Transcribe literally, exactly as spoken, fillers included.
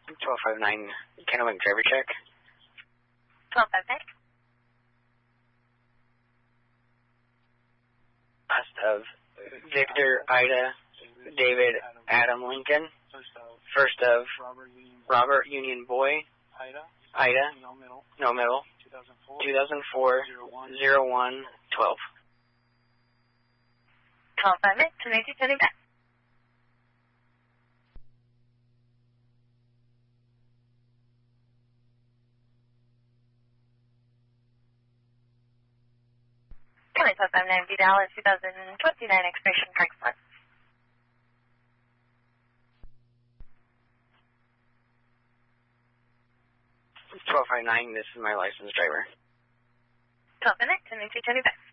twelve five nine, Kennewick driver check. twelve five nine. Last of Victor, Ida, David, Adam Lincoln. First of Robert Union Boy. Ida. No middle. No middle. two thousand four. zero one twelve. twelve five nine, two ninety, turning back. Kelly twelve five nine, V Dallas, two thousand twenty-nine, expiration, correct spot. twelve five nine, this is my licensed driver. twelve five nine, two ninety, turning back.